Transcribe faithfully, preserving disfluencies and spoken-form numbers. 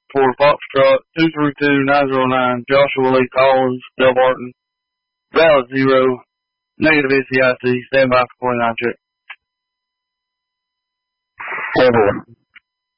for Foxtrot, two three two nine zero nine, Joshua Lee Collins, Del Barton, valid zero, negative S E I C, stand by for point nine check. Four.